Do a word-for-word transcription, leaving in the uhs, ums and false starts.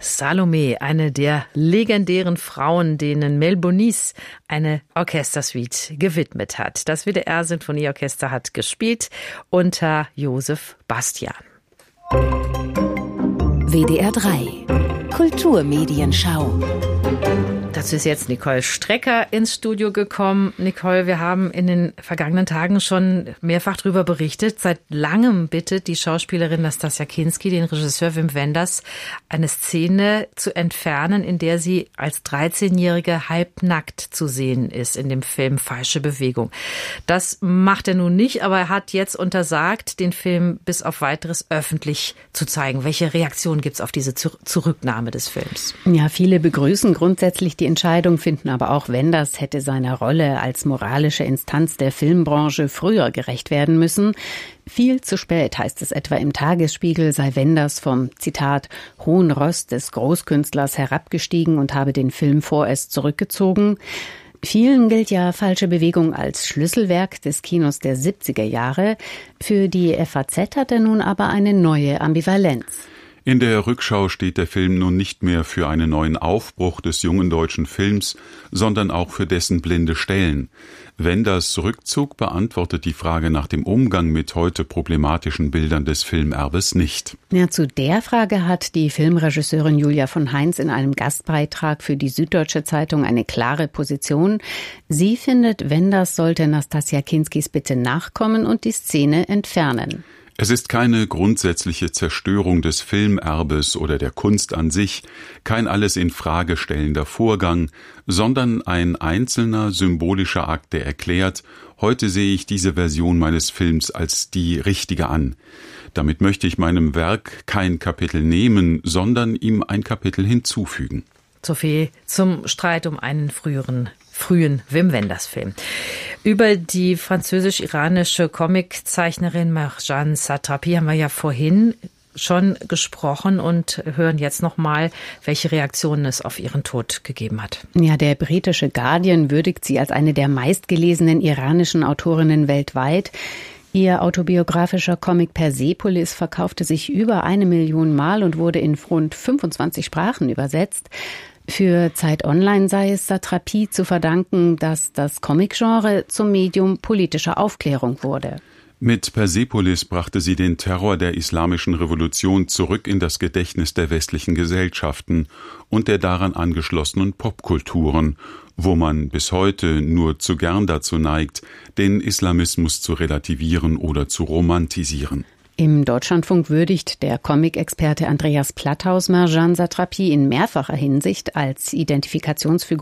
Salome, eine der legendären Frauen, denen Mel Bonis eine Orchestersuite gewidmet hat. Das W D R-Sinfonieorchester hat gespielt unter Josef Bastian. W D R drei Kulturmedienschau. Dazu ist jetzt Nicole Strecker ins Studio gekommen. Nicole, wir haben in den vergangenen Tagen schon mehrfach darüber berichtet. Seit langem bittet die Schauspielerin Nastassja Kinski den Regisseur Wim Wenders, eine Szene zu entfernen, in der sie als dreizehnjährige halbnackt zu sehen ist in dem Film Falsche Bewegung. Das macht er nun nicht, aber er hat jetzt untersagt, den Film bis auf Weiteres öffentlich zu zeigen. Welche Reaktion gibt es auf diese Zur- Zurücknahme des Films? Ja, viele begrüßen grundsätzlich die Entscheidung, finden aber auch, Wenders hätte seiner Rolle als moralische Instanz der Filmbranche früher gerecht werden müssen. Viel zu spät, heißt es etwa im Tagesspiegel, sei Wenders vom, Zitat, hohen Ross des Großkünstlers herabgestiegen und habe den Film vorerst zurückgezogen. Vielen gilt ja Falsche Bewegung als Schlüsselwerk des Kinos der siebziger Jahre. Für die F A Z hat er nun aber eine neue Ambivalenz. In der Rückschau steht der Film nun nicht mehr für einen neuen Aufbruch des jungen deutschen Films, sondern auch für dessen blinde Stellen. Wenders Rückzug beantwortet die Frage nach dem Umgang mit heute problematischen Bildern des Filmerbes nicht. Ja, zu der Frage hat die Filmregisseurin Julia von Heinz in einem Gastbeitrag für die Süddeutsche Zeitung eine klare Position. Sie findet, Wenders sollte Nastassja Kinskis Bitte nachkommen und die Szene entfernen. Es ist keine grundsätzliche Zerstörung des Filmerbes oder der Kunst an sich, kein alles in Frage stellender Vorgang, sondern ein einzelner symbolischer Akt, der erklärt, heute sehe ich diese Version meines Films als die richtige an. Damit möchte ich meinem Werk kein Kapitel nehmen, sondern ihm ein Kapitel hinzufügen. So viel zum Streit um einen früheren frühen Wim Wenders-Film. Über die französisch-iranische Comiczeichnerin Marjane Satrapi haben wir ja vorhin schon gesprochen und hören jetzt nochmal, welche Reaktionen es auf ihren Tod gegeben hat. Ja, der britische Guardian würdigt sie als eine der meistgelesenen iranischen Autorinnen weltweit. Ihr autobiografischer Comic Persepolis verkaufte sich über eine Million Mal und wurde in rund fünfundzwanzig Sprachen übersetzt. Für Zeit Online sei es Satrapi zu verdanken, dass das Comic-Genre zum Medium politischer Aufklärung wurde. Mit Persepolis brachte sie den Terror der islamischen Revolution zurück in das Gedächtnis der westlichen Gesellschaften und der daran angeschlossenen Popkulturen, wo man bis heute nur zu gern dazu neigt, den Islamismus zu relativieren oder zu romantisieren. Im Deutschlandfunk würdigt der Comic-Experte Andreas Platthaus Marjane Satrapi in mehrfacher Hinsicht als Identifikationsfigur